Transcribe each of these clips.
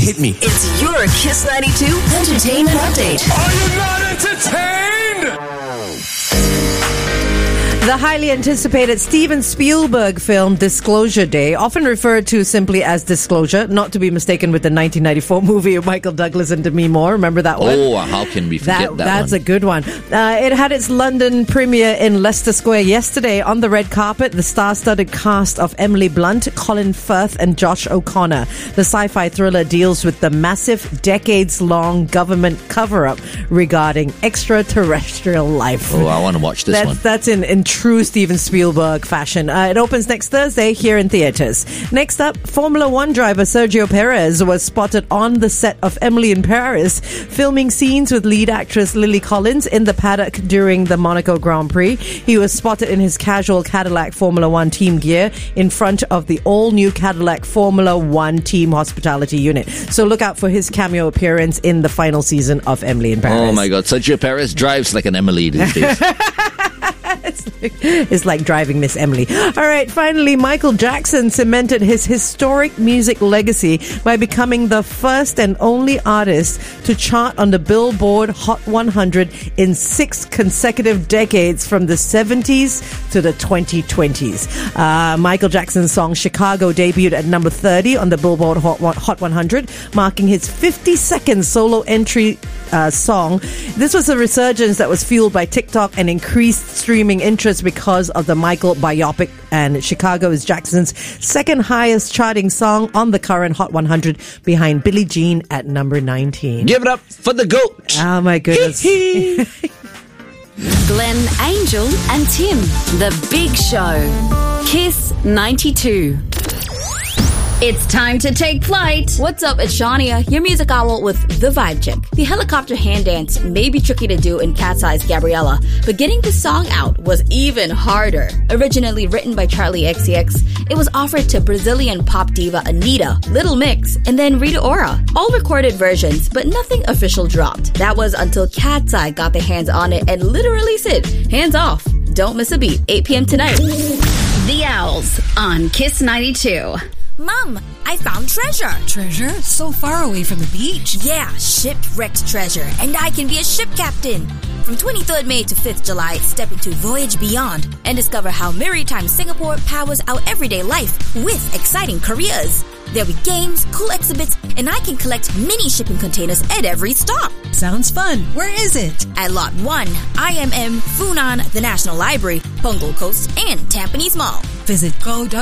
hit me. It's your Kiss 92 Entertainment Update. Are you not entertained? The highly anticipated Steven Spielberg film Disclosure Day, often referred to simply as Disclosure, not to be mistaken with the 1994 movie of Michael Douglas and Demi Moore. Remember that one? Oh, how can we forget that That's one? a good one. It had its London premiere in Leicester Square yesterday. On the red carpet, the star-studded cast of Emily Blunt, Colin Firth and Josh O'Connor. The sci-fi thriller deals with the massive, decades-long government cover-up regarding extraterrestrial life. Oh, I want to watch this one. That's in true Steven Spielberg fashion. It opens next Thursday here in theaters. Next up, Formula One driver Sergio Perez was spotted on the set of Emily in Paris, filming scenes with lead actress Lily Collins in the paddock during the Monaco Grand Prix. He was spotted in his casual Cadillac Formula One team gear in front of the all-new Cadillac Formula One team hospitality unit. So look out for his cameo appearance in the final season of Emily in Paris. Oh my God, Sergio Perez drives like an Emily these days. It's like driving Miss Emily. All right, finally, Michael Jackson cemented his historic music legacy by becoming the first and only artist to chart on the Billboard Hot 100 in 6 consecutive decades from the 70s to the 2020s. Michael Jackson's song Chicago debuted at number 30 on the Billboard Hot 100, marking his 52nd solo entry song. This was a resurgence that was fueled by TikTok and increased streaming interest because of the Michael biopic, and Chicago is Jackson's second highest charting song on the current Hot 100 behind Billie Jean at number 19. Give it up for the GOAT. Oh my goodness. Glenn, Angel and Tim. The Big Show. Kiss 92. It's time to take flight. What's up? It's Shania, your music owl with The Vibe Check. The helicopter hand dance may be tricky to do in Cat's Eye's Gabriella, but getting the song out was even harder. Originally written by Charlie XCX, it was offered to Brazilian pop diva Anitta, Little Mix, and then Rita Ora. All recorded versions, but nothing official dropped. That was until Cat's Eye got their hands on it and literally said, hands off. Don't miss a beat. 8 p.m. tonight. The Owls on Kiss 92. Mom, I found treasure. Treasure? So far away from the beach. Yeah, shipwrecked treasure. And I can be a ship captain. From 23rd May to 5th July, step into Voyage Beyond and discover how Maritime Singapore powers our everyday life with exciting careers. There'll be games, cool exhibits, and I can collect mini shipping containers at every stop. Sounds fun. Where is it? At Lot 1, IMM, Funan, the National Library, Punggol Coast, and Tampines Mall. Visit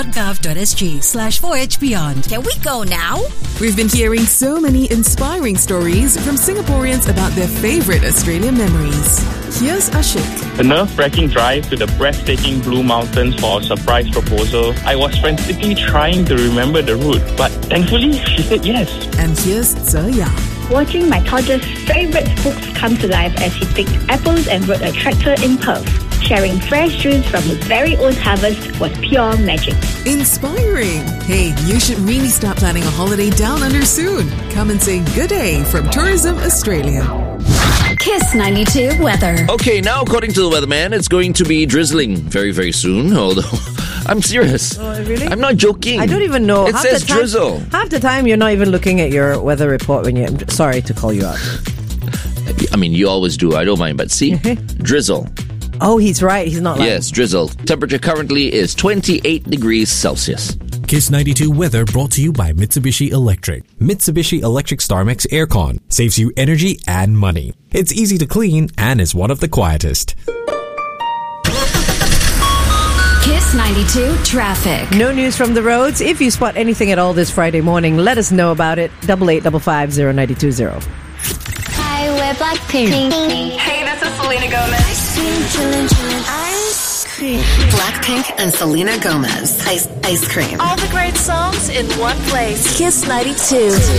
go.gov.sg/Voyage Beyond. Can we go now? We've been hearing so many inspiring stories from Singaporeans about their favorite Australian memories. Here's Ashik. The nerve-wracking drive to the breathtaking Blue Mountains for a surprise proposal. I was frantically trying to remember the route, but thankfully she said yes. And here's Zhe. Watching my toddler's favorite books come to life as he picked apples and rode a tractor in Perth. Sharing fresh juice from his very own harvest was pure magic. Inspiring. Hey, you should really start planning a holiday down under soon. Come and say good day from Tourism Australia. Kiss 92 weather. Okay, now according to the weatherman, it's going to be drizzling very, very soon. Although, I'm serious. Oh, really? I'm not joking. I don't even know. It says drizzle. Half the time, you're not even looking at your weather report when you're... Sorry to call you out. I mean, you always do. I don't mind. But see, drizzle. Oh, he's right. He's not lying. Yes, drizzle. Temperature currently is 28 degrees Celsius. Kiss 92 weather brought to you by Mitsubishi Electric. Mitsubishi Electric StarMax Aircon saves you energy and money. It's easy to clean and is one of the quietest. Kiss 92 traffic. No news from the roads. If you spot anything at all this Friday morning, let us know about it. 88550920. Hi, we're Blackpink. Hey, this is Selena Gomez. Ice cream. Blackpink and Selena Gomez. Ice cream. All the great songs in one place. Kiss 92.